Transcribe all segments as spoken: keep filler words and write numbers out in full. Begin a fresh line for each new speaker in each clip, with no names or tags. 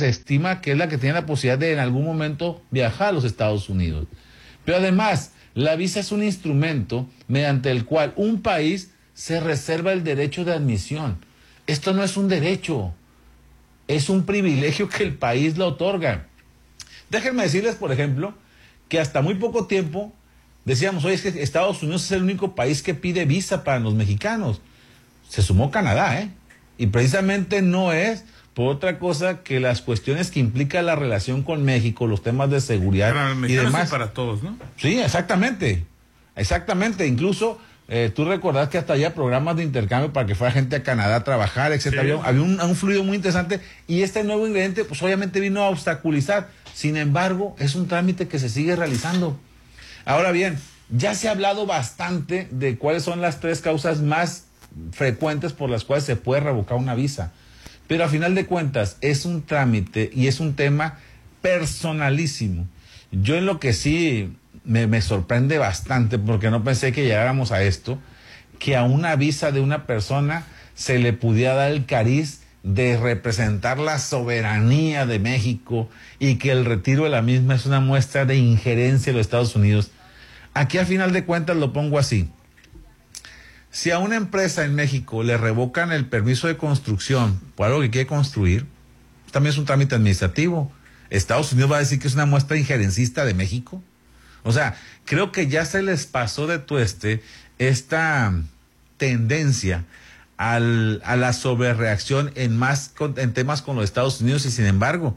se estima que es la que tiene la posibilidad de en algún momento viajar a los Estados Unidos. Pero además, la visa es un instrumento mediante el cual un país se reserva el derecho de admisión. Esto no es un derecho, es un privilegio que el país le otorga. Déjenme decirles, por ejemplo, que hasta muy poco tiempo decíamos, oye, es que Estados Unidos es el único país que pide visa para los mexicanos. Se sumó Canadá, ¿eh? Y precisamente no es por otra cosa que las cuestiones que implica la relación con México, los temas de seguridad
para
y demás.
Y para todos, ¿no?
Sí, exactamente, exactamente. Incluso eh, tú recordás que hasta había programas de intercambio para que fuera gente a Canadá a trabajar, etcétera. Sí. Había, había un, un fluido muy interesante y este nuevo ingrediente, pues obviamente vino a obstaculizar. Sin embargo, es un trámite que se sigue realizando. Ahora bien, ya se ha hablado bastante de cuáles son las tres causas más frecuentes por las cuales se puede revocar una visa. Pero a final de cuentas es un trámite y es un tema personalísimo. Yo en lo que sí me, me sorprende bastante, porque no pensé que llegáramos a esto, que a una visa de una persona se le pudiera dar el cariz de representar la soberanía de México y que el retiro de la misma es una muestra de injerencia de los Estados Unidos. Aquí a final de cuentas lo pongo así. Si a una empresa en México le revocan el permiso de construcción por algo que quiere construir, también es un trámite administrativo. ¿Estados Unidos va a decir que es una muestra injerencista de México? O sea, creo que ya se les pasó de tueste esta tendencia al, a la sobrereacción en, más, en temas con los Estados Unidos y sin embargo,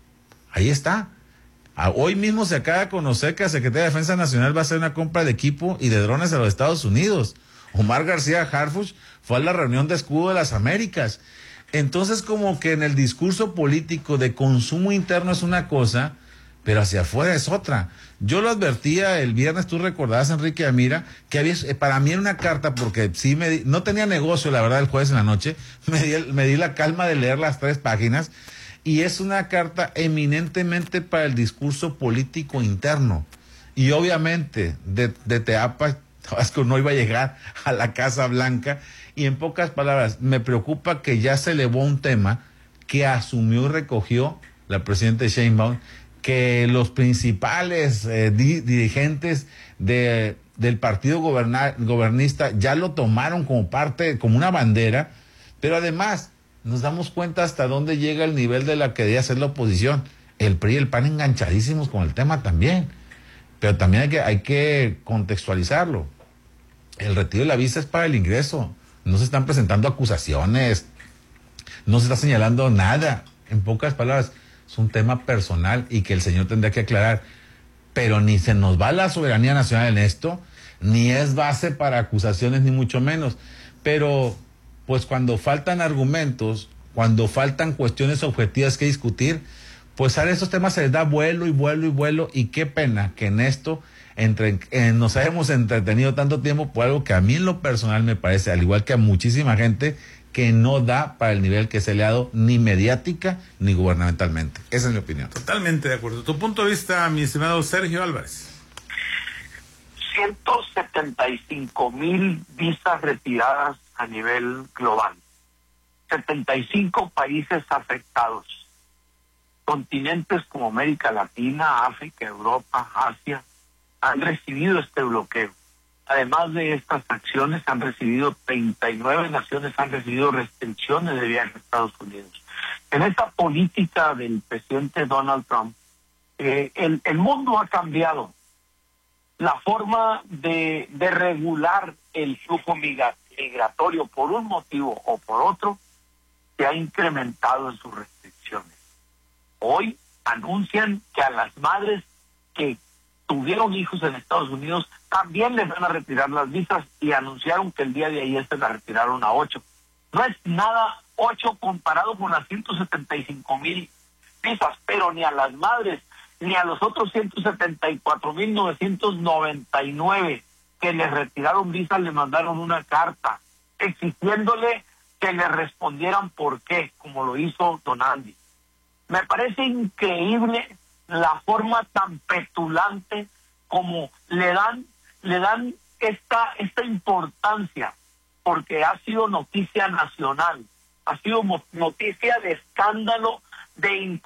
ahí está. Hoy mismo se acaba de conocer que la Secretaría de Defensa Nacional va a hacer una compra de equipo y de drones a los Estados Unidos. Omar García Harfuch fue a la reunión de Escudo de las Américas. Entonces, como que en el discurso político de consumo interno es una cosa, pero hacia afuera es otra. Yo lo advertía el viernes, tú recordabas, Enrique Amira, que había, para mí era una carta, porque sí me di, no tenía negocio, la verdad, el jueves en la noche, me di, me di la calma de leer las tres páginas, y es una carta eminentemente para el discurso político interno. Y obviamente, de, de Teapa, Tabasco no iba a llegar a la Casa Blanca, y en pocas palabras, me preocupa que ya se elevó un tema que asumió y recogió la presidenta Sheinbaum, que los principales eh, di, dirigentes de, del partido goberna, gobernista ya lo tomaron como parte, como una bandera, pero además nos damos cuenta hasta dónde llega el nivel de la que debe hacer la oposición. El P R I y el P A N enganchadísimos con el tema también, pero también hay que, hay que contextualizarlo. El retiro de la visa es para el ingreso, no se están presentando acusaciones, no se está señalando nada. En pocas palabras, es un tema personal y que el señor tendrá que aclarar, pero ni se nos va la soberanía nacional en esto, ni es base para acusaciones, ni mucho menos. Pero, pues cuando faltan argumentos, cuando faltan cuestiones objetivas que discutir, pues a esos temas se les da vuelo y vuelo y vuelo, y qué pena que en esto entre, eh, nos hayamos entretenido tanto tiempo por algo que a mí en lo personal me parece, al igual que a muchísima gente, que no da para el nivel que se le ha dado ni mediática ni gubernamentalmente. Esa es mi opinión.
Totalmente de acuerdo. Tu punto de vista, mi estimado Sergio Álvarez.
ciento setenta y cinco mil visas retiradas a nivel global. setenta y cinco países afectados. Continentes como América Latina, África, Europa, Asia han recibido este bloqueo. Además de estas acciones, han recibido treinta y nueve naciones, han recibido restricciones de viaje a Estados Unidos. En esta política del presidente Donald Trump, eh, el, el mundo ha cambiado. La forma de, de regular el flujo migratorio por un motivo o por otro se ha incrementado en sus restricciones. Hoy anuncian que a las madres que tuvieron hijos en Estados Unidos también les van a retirar las visas, y anunciaron que el día de ayer se las retiraron a ocho. No es nada ocho comparado con las ciento setenta y cinco mil visas, pero ni a las madres ni a los otros ciento setenta y cuatro mil novecientos noventa y nueve que les retiraron visas le mandaron una carta exigiéndole que le respondieran por qué, como lo hizo Don Andy. Me parece increíble la forma tan petulante como le dan le dan esta esta importancia, porque ha sido noticia nacional, ha sido noticia de escándalo, de